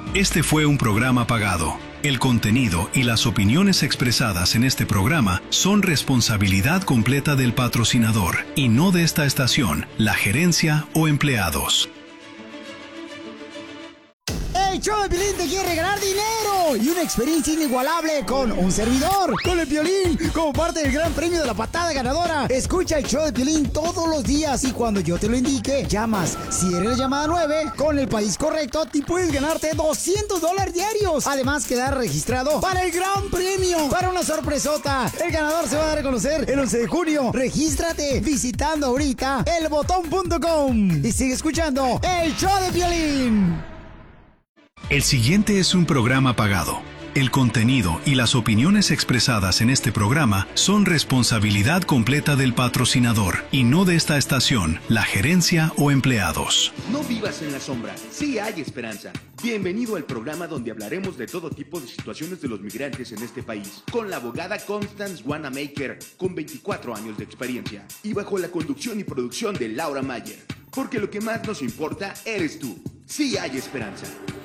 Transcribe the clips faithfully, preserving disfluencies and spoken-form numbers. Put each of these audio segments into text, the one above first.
Este fue un programa pagado. El contenido y las opiniones expresadas en este programa son responsabilidad completa del patrocinador y no de esta estación, la gerencia o empleados. El show de Piolín te quiere regalar dinero y una experiencia inigualable con un servidor, con el Piolín, como parte del gran premio de la patada ganadora. Escucha el show de Piolín todos los días y cuando yo te lo indique, llamas. Si eres la llamada nueve, con el país correcto, te puedes ganarte doscientos dólares diarios. Además, quedar registrado para el gran premio, para una sorpresota. El ganador se va a dar a conocer el once de junio. Regístrate visitando ahorita el botón punto com y sigue escuchando el show de Piolín. El siguiente es un programa pagado. El contenido y las opiniones expresadas en este programa son responsabilidad completa del patrocinador y no de esta estación, la gerencia o empleados. No vivas en la sombra, sí hay esperanza. Bienvenido al programa donde hablaremos de todo tipo de situaciones de los migrantes en este país, con la abogada Constance Wanamaker, con veinticuatro años de experiencia, y bajo la conducción y producción de Laura Mayer. Porque lo que más nos importa eres tú. Sí hay esperanza.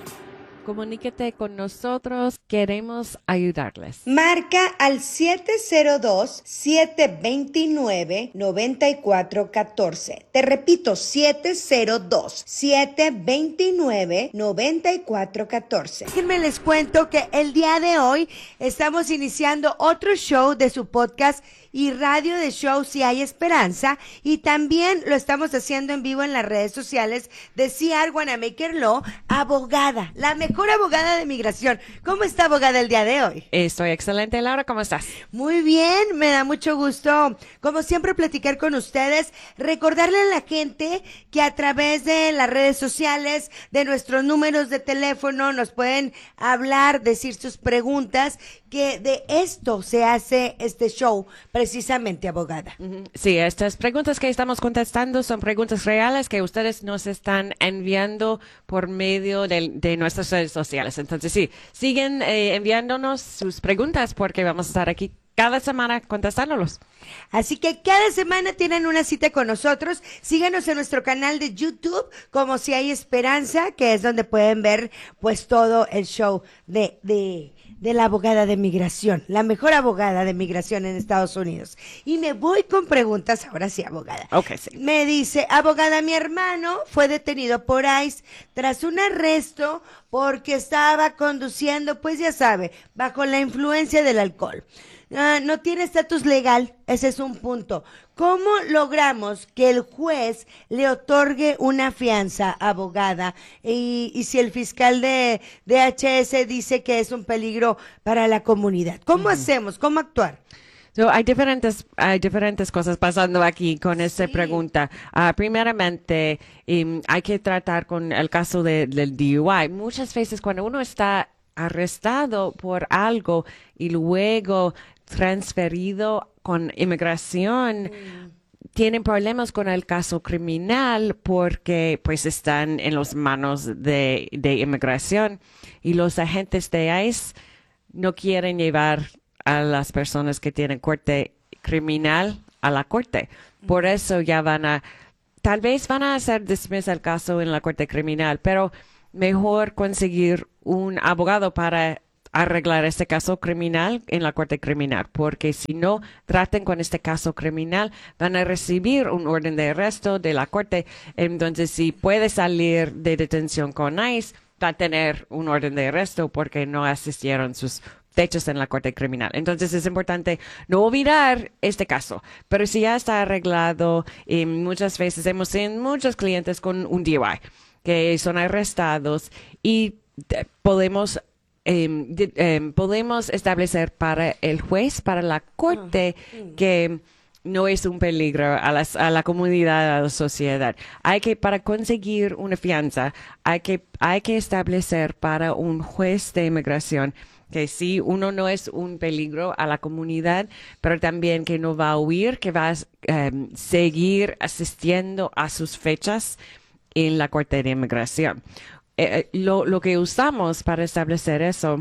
Comuníquete con nosotros, queremos ayudarles. Marca al siete cero dos, siete dos nueve, nueve cuatro uno cuatro. Te repito, siete cero dos, siete dos nueve, nueve cuatro uno cuatro. Déjenme les cuento que el día de hoy estamos iniciando otro show de su podcast y radio de show Si Hay Esperanza, y también lo estamos haciendo en vivo en las redes sociales de C R Wanamaker Law, abogada, la mejor abogada de migración. ¿Cómo está, abogada, el día de hoy? Estoy excelente, Laura, ¿cómo estás? Muy bien, me da mucho gusto, como siempre, platicar con ustedes, recordarle a la gente que a través de las redes sociales, de nuestros números de teléfono, nos pueden hablar, decir sus preguntas, que de esto se hace este show, precisamente, abogada. Sí, estas preguntas que estamos contestando son preguntas reales que ustedes nos están enviando por medio de, de nuestras redes sociales. Entonces, sí, siguen eh, enviándonos sus preguntas porque vamos a estar aquí cada semana contestándolos. Así que cada semana tienen una cita con nosotros. Síganos en nuestro canal de YouTube como Si Hay Esperanza, que es donde pueden ver pues todo el show de, de, de la abogada de migración, la mejor abogada de migración en Estados Unidos. Y me voy con preguntas, ahora sí, abogada. Ok, sí. Me dice, abogada, mi hermano fue detenido por ICE tras un arresto porque estaba conduciendo, pues ya sabe, bajo la influencia del alcohol. Uh, no tiene estatus legal, ese es un punto. ¿Cómo logramos que el juez le otorgue una fianza, abogada? Y, y si el fiscal de D H S dice que es un peligro para la comunidad, ¿cómo uh-huh. hacemos? ¿Cómo actuar? So, hay diferentes hay diferentes cosas pasando aquí con esta sí. pregunta. Uh, primeramente, um, hay que tratar con el caso de, del D U I. Muchas veces cuando uno está arrestado por algo y luego transferido con inmigración, mm. tienen problemas con el caso criminal porque pues están en las manos de, de inmigración y los agentes de ICE no quieren llevar a las personas que tienen corte criminal a la corte. Por eso ya van a, tal vez van a hacer dismiss el caso en la corte criminal, pero mejor conseguir un abogado para arreglar este caso criminal en la corte criminal, porque si no traten con este caso criminal, van a recibir un orden de arresto de la corte. Entonces, si puede salir de detención con ICE, va a tener un orden de arresto porque no asistieron sus fechas en la corte criminal. Entonces, es importante no olvidar este caso. Pero si ya está arreglado, y muchas veces hemos tenido muchos clientes con un D U I que son arrestados y podemos Eh, de, eh, podemos establecer para el juez, para la corte, uh-huh. que no es un peligro a, las, a la comunidad, a la sociedad. Hay que, para conseguir una fianza, hay que, hay que establecer para un juez de inmigración que sí, uno no es un peligro a la comunidad, pero también que no va a huir, que va a eh, seguir asistiendo a sus fechas en la corte de inmigración. Eh, lo, lo que usamos para establecer eso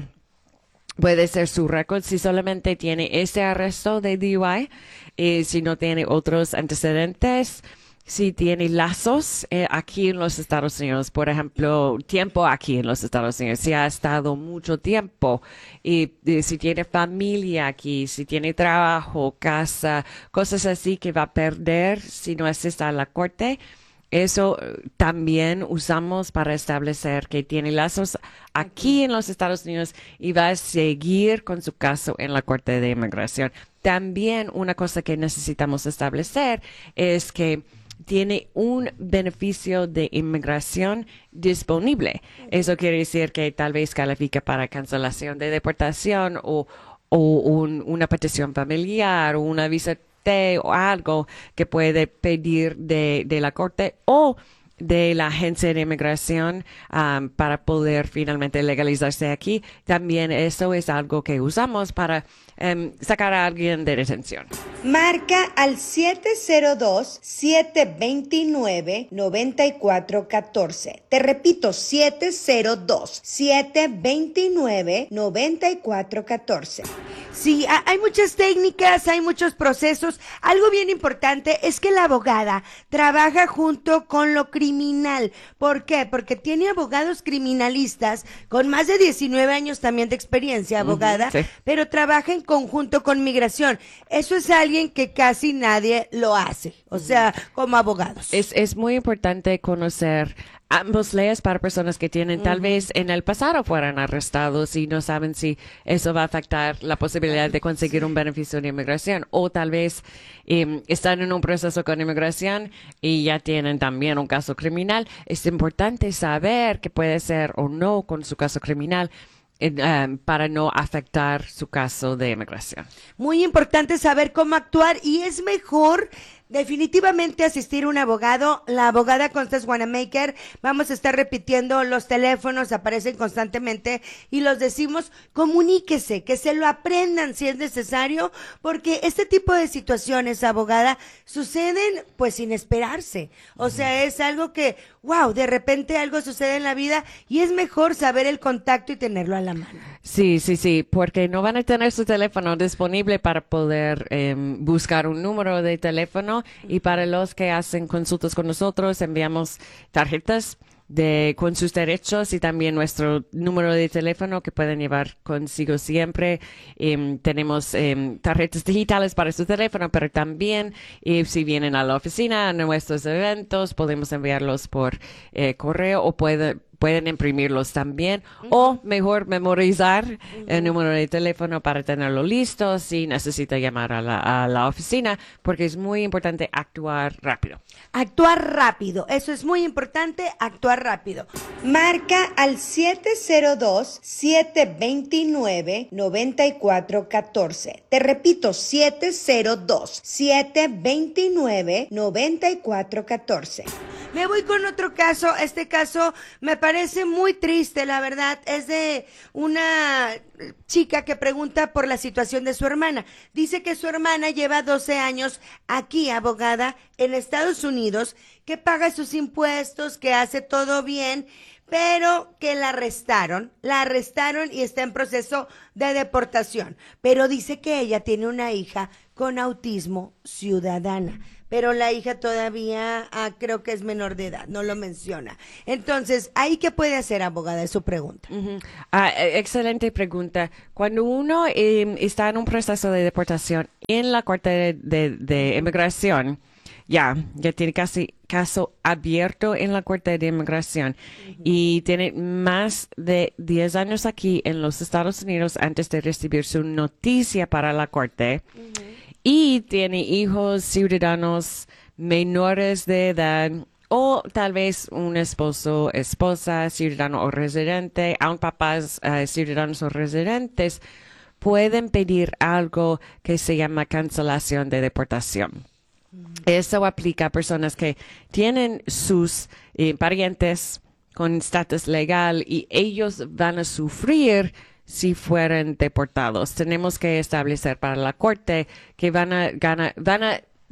puede ser su récord si solamente tiene ese arresto de D U I, y si no tiene otros antecedentes, si tiene lazos eh, aquí en los Estados Unidos, por ejemplo, tiempo aquí en los Estados Unidos, si ha estado mucho tiempo, y, y si tiene familia aquí, si tiene trabajo, casa, cosas así que va a perder si no asiste a la corte. Eso también usamos para establecer que tiene lazos aquí en los Estados Unidos y va a seguir con su caso en la Corte de Inmigración. También una cosa que necesitamos establecer es que tiene un beneficio de inmigración disponible. Eso quiere decir que tal vez califica para cancelación de deportación o, o un, una petición familiar o una visa T o algo que puede pedir de, de la corte o de la agencia de inmigración um, para poder finalmente legalizarse aquí. También eso es algo que usamos para um, sacar a alguien de detención. Marca al siete cero dos, siete dos nueve, nueve cuatro uno cuatro. Te repito, siete cero dos, siete dos nueve, nueve cuatro uno cuatro. Sí, hay muchas técnicas, hay muchos procesos. Algo bien importante es que la abogada trabaja junto con lo criminal. ¿Por qué? Porque tiene abogados criminalistas con más de diecinueve años también de experiencia, abogada, uh-huh, sí, pero trabaja en conjunto con migración. Eso es alguien que casi nadie lo hace, o sea, como abogados. Es, es muy importante conocer ambos leyes para personas que tienen tal uh-huh. vez en el pasado fueran arrestados y no saben si eso va a afectar la posibilidad de conseguir un beneficio de inmigración, o tal vez eh, están en un proceso con inmigración y ya tienen también un caso criminal. Es importante saber qué puede ser o no con su caso criminal eh, um, para no afectar su caso de inmigración. Muy importante saber cómo actuar, y es mejor definitivamente asistir a un abogado. La abogada Constance Wanamaker, vamos a estar repitiendo los teléfonos, aparecen constantemente y los decimos, comuníquese, que se lo aprendan si es necesario, porque este tipo de situaciones, abogada, suceden pues sin esperarse. O sea, es algo que, wow, de repente algo sucede en la vida y es mejor saber el contacto y tenerlo a la mano. Sí, sí, sí, porque no van a tener su teléfono disponible para poder eh, buscar un número de teléfono. Y para los que hacen consultas con nosotros, enviamos tarjetas de con sus derechos y también nuestro número de teléfono que pueden llevar consigo siempre. Eh, tenemos eh, tarjetas digitales para su teléfono, pero también eh, si vienen a la oficina, a nuestros eventos, podemos enviarlos por eh, correo o puede pueden imprimirlos también, uh-huh, o mejor memorizar uh-huh. el número de teléfono para tenerlo listo si necesita llamar a la, a la oficina, porque es muy importante actuar rápido. Actuar rápido, eso es muy importante, actuar rápido. Marca al siete cero dos, siete dos nueve, nueve cuatro uno cuatro. Te repito, siete cero dos, siete dos nueve, nueve cuatro uno cuatro. Me voy con otro caso. Este caso me parece muy triste, la verdad. Es de una chica que pregunta por la situación de su hermana. Dice que su hermana lleva doce años aquí, abogada, en Estados Unidos, que paga sus impuestos, que hace todo bien, pero que la arrestaron, la arrestaron y está en proceso de deportación. Pero dice que ella tiene una hija con autismo ciudadana, pero la hija todavía ah, creo que es menor de edad, no lo menciona. Entonces, ¿ahí qué puede hacer, abogada? Es su pregunta. Uh-huh. Ah, excelente pregunta. Cuando uno eh, está en un proceso de deportación en la Corte de, de, de Inmigración, ya, ya tiene casi caso abierto en la Corte de Inmigración uh-huh. y tiene más de diez años aquí en los Estados Unidos antes de recibir su noticia para la Corte. Uh-huh. Y tiene hijos ciudadanos menores de edad, o tal vez un esposo, esposa, ciudadano o residente, aun papás uh, ciudadanos o residentes, pueden pedir algo que se llama cancelación de deportación. Mm. Eso aplica a personas que tienen sus eh, parientes con estatus legal y ellos van a sufrir si fueran deportados. Tenemos que establecer para la corte que van a, gana, van a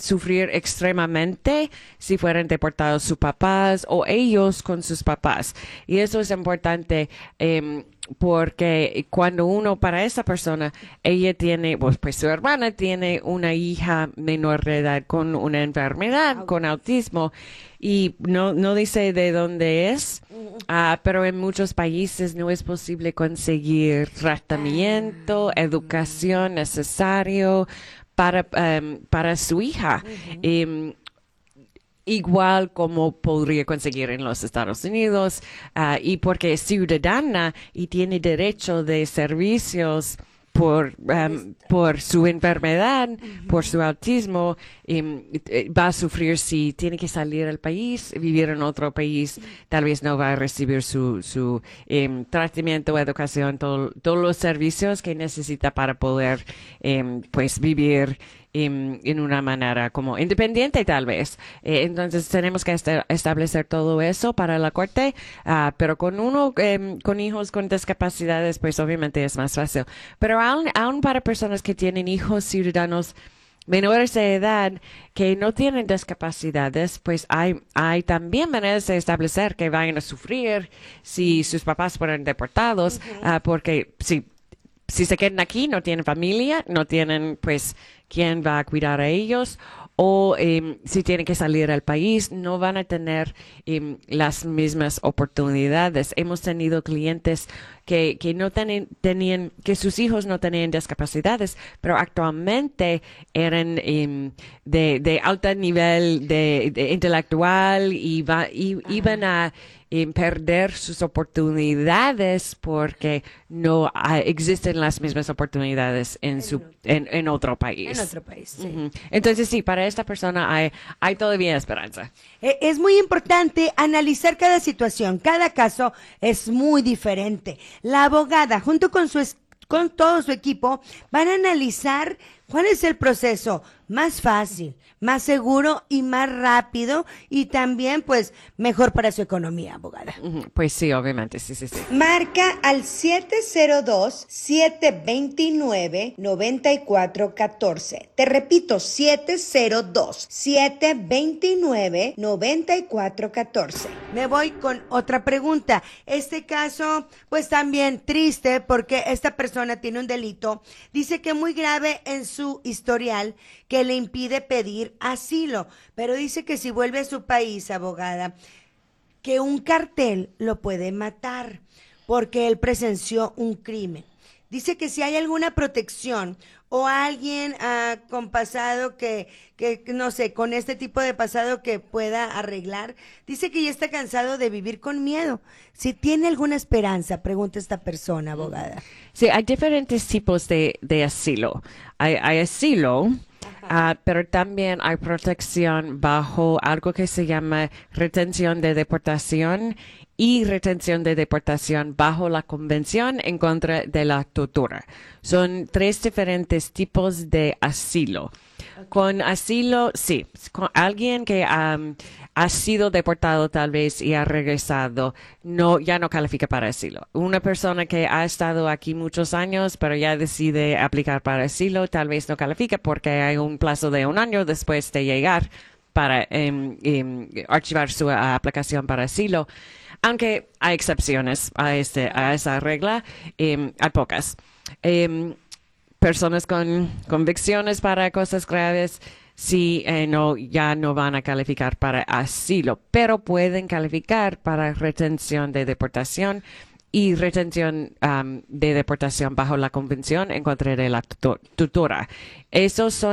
sufrir extremadamente si fueran deportados sus papás o ellos con sus papás. Y eso es importante eh, porque cuando uno, para esa persona, ella tiene, pues, pues su hermana tiene una hija menor de edad con una enfermedad, con autismo, y no, no dice de dónde es, uh, pero en muchos países no es posible conseguir tratamiento, educación necesario para, um, para su hija. Uh-huh. um, igual como podría conseguir en los Estados Unidos, uh, y porque es ciudadana y tiene derecho de servicios por um, por su enfermedad, uh-huh. por su autismo, um, va a sufrir si tiene que salir del país, vivir en otro país, tal vez no va a recibir su su um, tratamiento, educación, todo, todos los servicios que necesita para poder um, pues vivir En, en una manera como independiente tal vez. Eh, entonces tenemos que est- establecer todo eso para la corte, uh, pero con uno, eh, con hijos con discapacidades, pues obviamente es más fácil. Pero aún, aún para personas que tienen hijos ciudadanos menores de edad que no tienen discapacidades, pues hay, hay también maneras de establecer que vayan a sufrir si sus papás fueron deportados, uh-huh. uh, porque si Si se quedan aquí, no tienen familia, no tienen, pues, quién va a cuidar a ellos, o eh, si tienen que salir al país, no van a tener eh, las mismas oportunidades. Hemos tenido clientes que, que no ten, tenían, que sus hijos no tenían discapacidades, pero actualmente eran eh, de, de alto nivel de, de intelectual y, va, y iban a en perder sus oportunidades porque no uh, existen las mismas oportunidades en su en, en otro país. En otro país, sí. Uh-huh. Entonces sí, para esta persona hay hay todavía esperanza. Es muy importante analizar cada situación, cada caso es muy diferente. La abogada, junto con su con todo su equipo, van a analizar cuál es el proceso más fácil, más seguro y más rápido, y también, pues, mejor para su economía, abogada. Uh-huh. Pues sí, obviamente, sí, sí, sí. Marca al siete cero dos, siete dos nueve, nueve cuatro uno cuatro. Te repito, siete cero dos, siete dos nueve, nueve cuatro uno cuatro. Me voy con otra pregunta. Este caso, pues también triste, porque esta persona tiene un delito, dice que muy grave en su historial, que le impide pedir asilo, pero dice que si vuelve a su país, abogada, que un cartel lo puede matar porque él presenció un crimen. Dice que si hay alguna protección o alguien uh, con pasado que, que, no sé, con este tipo de pasado que pueda arreglar, dice que ya está cansado de vivir con miedo. Si tiene alguna esperanza, pregunta esta persona, abogada. Sí, hay diferentes tipos de, de asilo. Hay, hay asilo, uh, pero también hay protección bajo algo que se llama retención de deportación y retención de deportación bajo la Convención en contra de la tortura. Son tres diferentes tipos de asilo. Okay. Con asilo, sí, con alguien que um, ha sido deportado tal vez y ha regresado, no, ya no califica para asilo. Una persona que ha estado aquí muchos años, pero ya decide aplicar para asilo, tal vez no califica porque hay un plazo de un año después de llegar para um, um, archivar su uh, aplicación para asilo. Aunque hay excepciones a este a esa regla, eh, hay pocas. Eh, personas con convicciones para cosas graves, sí, eh, no, ya no van a calificar para asilo, pero pueden calificar para retención de deportación y retención um, de deportación bajo la Convención en contra de la tutora. Esos son